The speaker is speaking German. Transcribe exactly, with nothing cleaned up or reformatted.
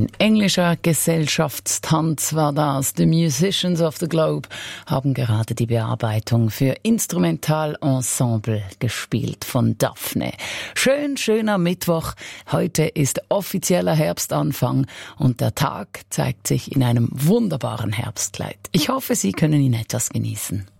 Ein englischer Gesellschaftstanz war das. The Musicians of the Globe haben gerade die Bearbeitung für Instrumentalensemble gespielt von Daphne. Schön, schöner Mittwoch. Heute ist offizieller Herbstanfang und der Tag zeigt sich in einem wunderbaren Herbstkleid. Ich hoffe, Sie können ihn etwas genießen.